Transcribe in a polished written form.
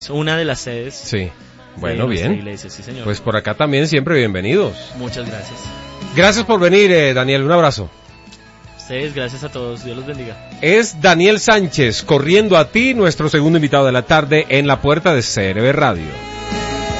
una de las sedes. Sí. Bueno, bien. Iglesia, sí, señor. Pues por acá también siempre bienvenidos. Muchas gracias. Gracias por venir, Daniel. Un abrazo. Ustedes, gracias a todos. Dios los bendiga. Es Daniel Sánchez, corriendo a ti, nuestro segundo invitado de la tarde en la puerta de CRB Radio.